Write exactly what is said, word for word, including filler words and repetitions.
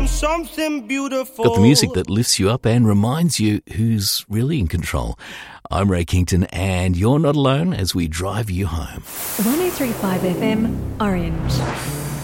on something beautiful. Got the music that lifts you up and reminds you who's really in control. I'm Ray Kington, and you're not alone as we drive you home. one oh three point five F M, Orange.